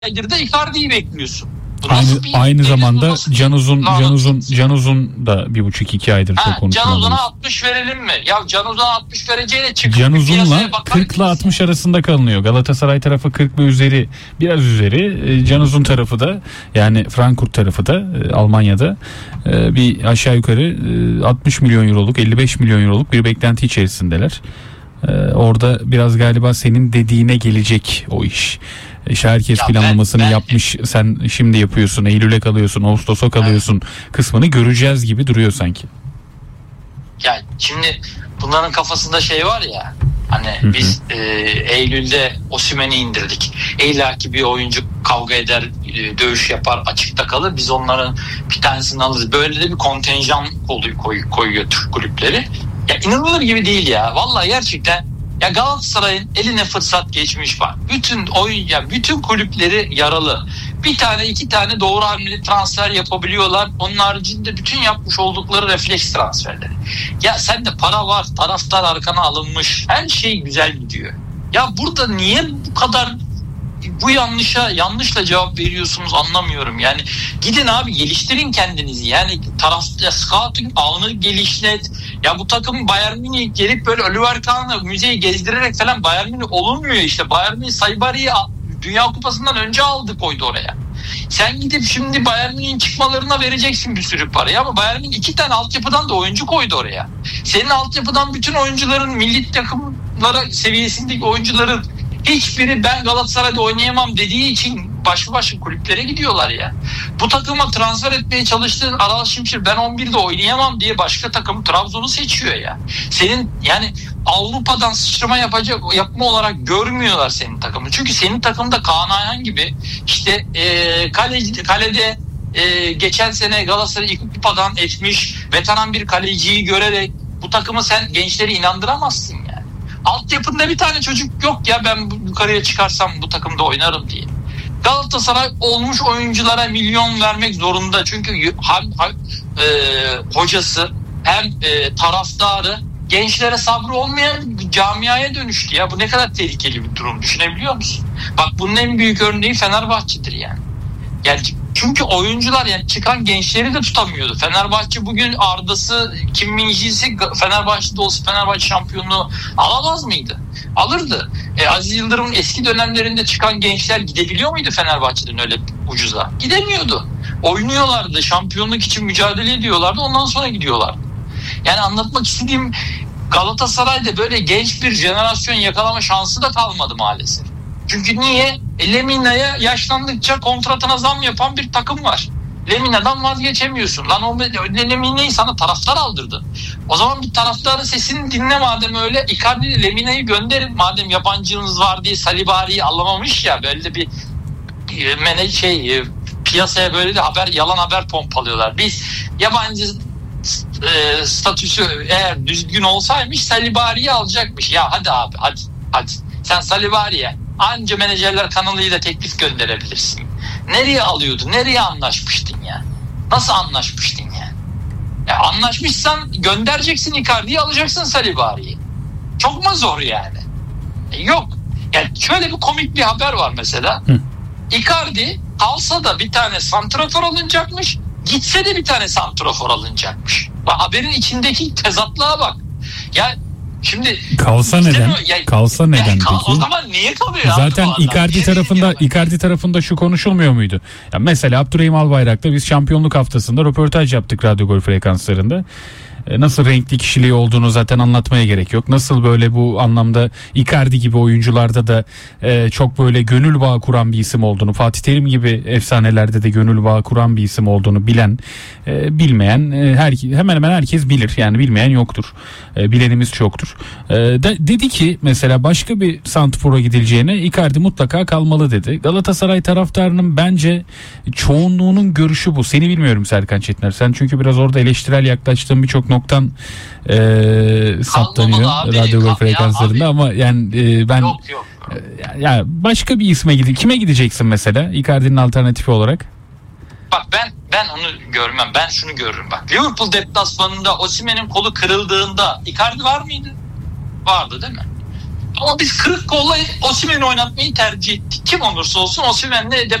aydır da Icardi'yi bekliyorsun. Aynı zamanda Can Uzun da 1,5-2 aydır çok konuşulan. Can Uzun'a 60 verelim mi? Ya Can Uzun'a 60 vereceğine çıkıp Can Uzun'la 40 ile 60 arasında kalınıyor. Galatasaray tarafı 40 ve üzeri, biraz üzeri. Can Uzun tarafı da, yani Frankfurt tarafı da Almanya'da bir aşağı yukarı 60 milyon euroluk, 55 milyon euroluk bir beklenti içerisindeler. Orada biraz galiba senin dediğine gelecek o iş. İşte herkes planlamasını yapmış, sen şimdi yapıyorsun, Eylül'e kalıyorsun, Ağustos'a kalıyorsun kısmını göreceğiz gibi duruyor sanki. Ya şimdi bunların kafasında şey var ya, hani biz Eylül'de Osimhen'i indirdik. İllaki bir oyuncu kavga eder, dövüş yapar, açıkta kalır. Biz onların bir tanesini alırız. Böyle de bir kontenjan koyuyor Türk kulüpleri. Ya inanılır gibi değil ya. Vallahi gerçekten. Ya Galatasaray'ın eline fırsat geçmiş var. Bütün kulüpleri yaralı. Bir tane 2 tane doğru hamle transfer yapabiliyorlar. Onun haricinde bütün yapmış oldukları refleks transferleri. Ya sende para var, taraftar arkana alınmış. Her şey güzel gidiyor. Ya burada niye bu kadar bu yanlışla cevap veriyorsunuz anlamıyorum. Yani gidin abi, geliştirin kendinizi. Yani scouting ağını geliştiret. Ya bu takım Bayern Münih gelip böyle Oliver Kahn'ı müzeyi gezdirerek falan Bayern Münih olunmuyor işte. Bayern Münih Saybari'yi Dünya Kupası'ndan önce koydu oraya. Sen gidip şimdi Bayern Münih'in çıkmalarına vereceksin bir sürü parayı ama Bayern Münih 2 tane altyapıdan da oyuncu koydu oraya. Senin altyapıdan bütün oyuncuların, milli takımlara seviyesindeki oyuncuların hiçbiri ben Galatasaray'da oynayamam dediği için başka kulüplere gidiyorlar ya. Bu takıma transfer etmeye çalıştığın Aral Şimşir ben 11'de oynayamam diye başka takım Trabzon'u seçiyor ya. Senin yani Avrupa'dan sıçrama yapma olarak görmüyorlar senin takımı. Çünkü senin takımda Kaan Ayhan gibi işte kalede geçen sene Galatasaray'ı ilk kupadan etmiş veteran bir kaleciyi görerek bu takımı sen gençleri inandıramazsın yani. Altyapında bir tane çocuk yok ya ben yukarıya çıkarsam bu takımda oynarım diye. Galatasaray olmuş oyunculara milyon vermek zorunda. Çünkü hem hocası hem taraftarı gençlere sabrı olmayan camiaya dönüştü ya. Bu ne kadar tehlikeli bir durum, düşünebiliyor musun? Bak bunun en büyük örneği Fenerbahçe'dir yani. Yani çünkü oyuncular yani çıkan gençleri de tutamıyordu. Fenerbahçe bugün Arda'sı, Kim Min-ji'si Fenerbahçe'de olsa Fenerbahçe şampiyonluğu alamaz mıydı? Alırdı. Aziz Yıldırım'ın eski dönemlerinde çıkan gençler gidebiliyor muydu Fenerbahçe'den öyle ucuza? Gidemiyordu. Oynuyorlardı. Şampiyonluk için mücadele ediyorlardı. Ondan sonra gidiyorlardı. Yani anlatmak istediğim, Galatasaray'da böyle genç bir jenerasyon yakalama şansı da kalmadı maalesef. Çünkü niye? Lemina'ya yaşlandıkça kontratına zam yapan bir takım var. Lemina'dan vazgeçemiyorsun. Lan o Lemina'yı sana taraftar aldırdı. O zaman bir taraftarın sesini dinle madem öyle. Icardi Lemina'yı gönderin. Madem yabancınız var diye Salibari'yi alamamış ya. Böyle bir piyasaya böyle de yalan haber pompalıyorlar. Biz yabancı statüsü eğer düzgün olsaymış Salibari'yi alacakmış. Ya hadi abi hadi. Sen Salibari'ye anca menajerler kanalıyla teklif gönderebilirsin. Nereye alıyordu? Nereye anlaşmıştın ya? Nasıl anlaşmıştın ya? Ya anlaşmışsan göndereceksin Icardi'yi, alacaksın Salibari'yi. Çok mu zor yani? Yok. Yani şöyle bir komik bir haber var mesela. Icardi kalsa da bir tane santrafor alınacakmış. Gitse de bir tane santrafor alınacakmış. Bak, haberin içindeki tezatlığa bak. Ya şimdi kalsa neden? Kalsa neden peki? O zaman niye kalıyor? Zaten Icardi tarafında şu konuşulmuyor muydu? Ya mesela Abdurrahim Albayrak'ta biz şampiyonluk haftasında röportaj yaptık Radyo Gol frekanslarında. Nasıl renkli kişiliği olduğunu zaten anlatmaya gerek yok. Nasıl böyle bu anlamda Icardi gibi oyuncularda da çok böyle gönül bağı kuran bir isim olduğunu, Fatih Terim gibi efsanelerde de gönül bağı kuran bir isim olduğunu bilen, bilmeyen hemen hemen herkes bilir. Yani bilmeyen yoktur. Bilenimiz çoktur. Dedi ki mesela başka bir santrfora gidileceğine Icardi mutlaka kalmalı dedi. Galatasaray taraftarının bence çoğunluğunun görüşü bu. Seni bilmiyorum Serkan Çetiner. Sen çünkü biraz orada eleştirel yaklaştığın birçok noktan saptanıyor radyo ve frekanslarında ama yani ben yok. Ya başka bir isme kime gideceksin mesela Icardi'nin alternatifi olarak? Bak ben onu görmem. Ben şunu görürüm bak. Liverpool deplasmanında Osimhen'in kolu kırıldığında Icardi var mıydı? Vardı değil mi? Ama biz kırık kolla Osimhen'i oynatmayı tercih ettik. Kim olursa olsun Osimhen'le